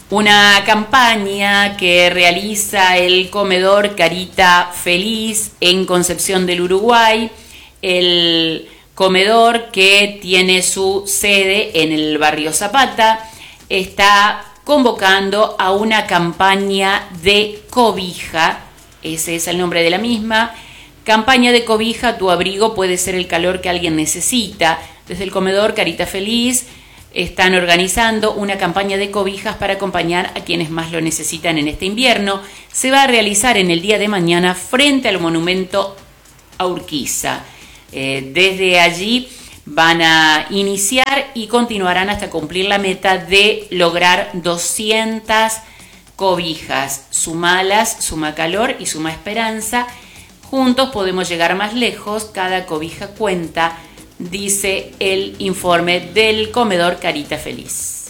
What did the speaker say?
Una campaña que realiza el comedor Carita Feliz en Concepción del Uruguay, el comedor que tiene su sede en el barrio Zapata, está convocando a una campaña de cobija. Ese es el nombre de la misma. Campaña de cobija, tu abrigo puede ser el calor que alguien necesita. Desde el comedor Carita Feliz están organizando una campaña de cobijas para acompañar a quienes más lo necesitan en este invierno. Se va a realizar en el día de mañana frente al monumento a Urquiza. Desde allí van a iniciar y continuarán hasta cumplir la meta de lograr 200 cobijas. Sumalas, suma calor y suma esperanza. Juntos podemos llegar más lejos, cada cobija cuenta, dice el informe del comedor Carita Feliz.